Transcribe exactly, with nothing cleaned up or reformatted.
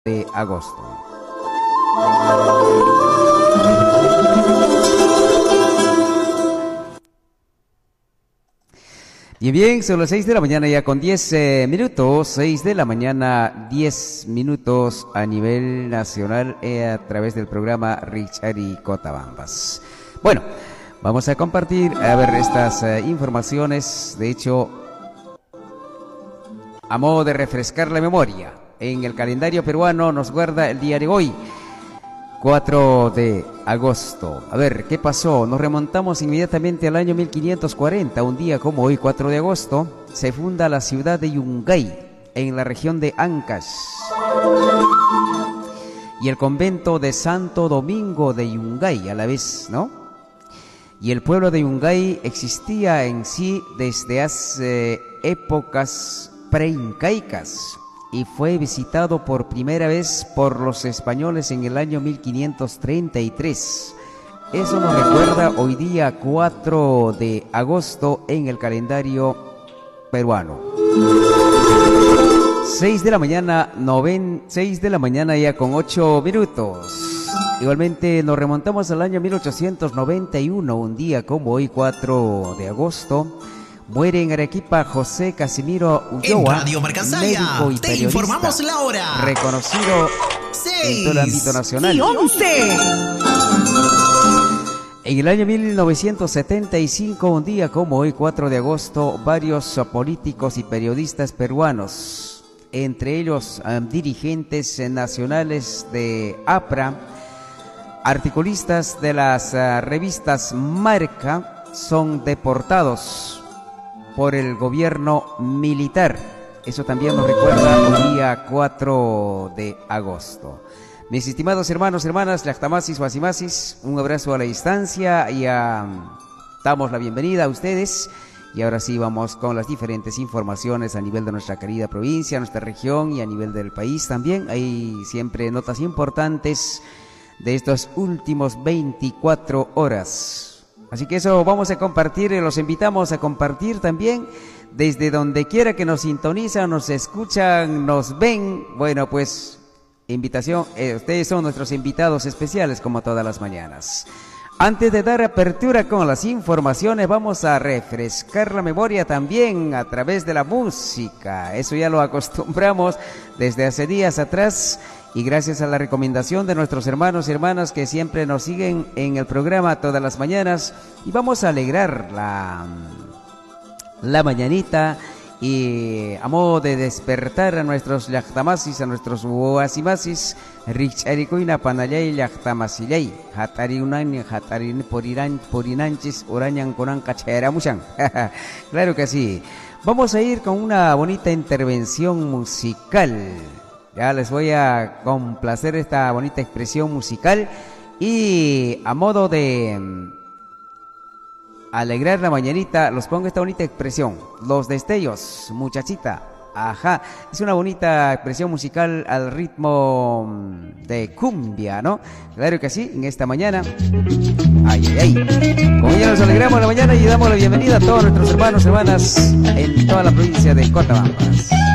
de agosto. Bien, bien, son las seis de la mañana ya con diez eh, minutos, seis de la mañana, diez minutos a nivel nacional eh, a través del programa Richard y Cotabambas. Bueno, vamos a compartir, a ver, estas eh, informaciones, de hecho, a modo de refrescar la memoria. En el calendario peruano nos guarda el día de hoy, cuatro de agosto. A ver, ¿qué pasó? Nos remontamos inmediatamente al año mil quinientos cuarenta. Un día como hoy, cuatro de agosto, se funda la ciudad de Yungay, en la región de Ancash. Y el convento de Santo Domingo de Yungay, a la vez, ¿no? Y el pueblo de Yungay existía en sí desde hace épocas preincaicas. Y fue visitado por primera vez por los españoles en el año mil quinientos treinta y tres. Eso nos recuerda hoy día cuatro de agosto en el calendario peruano. seis de la mañana, noven, seis de la mañana ya con ocho minutos. Igualmente nos remontamos al año mil ochocientos noventa y uno, un día como hoy, cuatro de agosto. Muere en Arequipa José Casimiro Ulloa, médico y te informamos la hora. Reconocido seis, en todo el ámbito nacional. Y once. En el año mil novecientos setenta y cinco, un día como hoy, cuatro de agosto, varios políticos y periodistas peruanos, entre ellos um, dirigentes nacionales de APRA, articulistas de las uh, revistas Marca, son deportados por el gobierno militar. Eso también nos recuerda el día cuatro de agosto. Mis estimados hermanos, hermanas, Llactamasis, Guasimasis, un abrazo a la distancia y a, damos la bienvenida a ustedes. Y ahora sí vamos con las diferentes informaciones a nivel de nuestra querida provincia, nuestra región y a nivel del país también. Hay siempre notas importantes de estos últimos veinticuatro horas. Así que eso vamos a compartir, los invitamos a compartir también desde donde quiera que nos sintonizan, nos escuchan, nos ven. Bueno, pues invitación, eh, ustedes son nuestros invitados especiales como todas las mañanas. Antes de dar apertura con las informaciones, vamos a refrescar la memoria también a través de la música. Eso ya lo acostumbramos desde hace días atrás. Y gracias a la recomendación de nuestros hermanos y hermanas que siempre nos siguen en el programa todas las mañanas. Y vamos a alegrar la, la mañanita y a modo de despertar a nuestros llactamasis, a nuestros huasimasis, richarikuina panayay llactamasilay, hatari unan, hatari poriran, porinanchis, orañan conan cacheramushan. Claro que sí. Vamos a ir con una bonita intervención musical. Ya les voy a complacer esta bonita expresión musical y a modo de alegrar la mañanita, los pongo esta bonita expresión, los destellos, muchachita, ajá, es una bonita expresión musical al ritmo de cumbia, ¿no? Claro que sí, en esta mañana, ay, ay, ay, con ella nos alegramos la mañana y damos la bienvenida a todos nuestros hermanos y hermanas en toda la provincia de Cotabambas.